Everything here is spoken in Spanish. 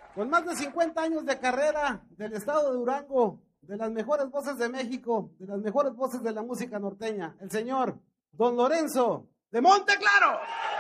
Con más de 50 años de carrera del estado de Durango, de las mejores voces de México, de las mejores voces de la música norteña, el señor Don Lorenzo de Monteclaro.